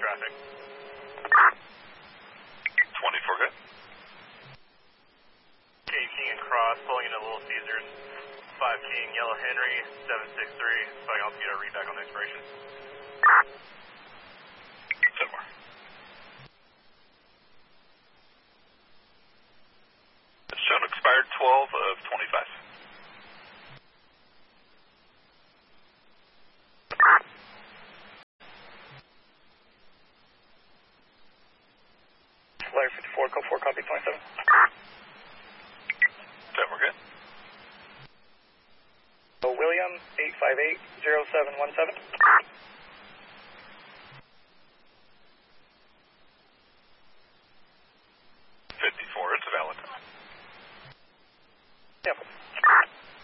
traffic. 24 good. K King and Cross pulling into Little Caesars. 5 King, Yellow Henry, 763. So I can also get a read back on the expiration. 10 more. It's shown expired 12 of 25. Flyer 54, code 4, copy 27. 10 we're good. William, 858-0717.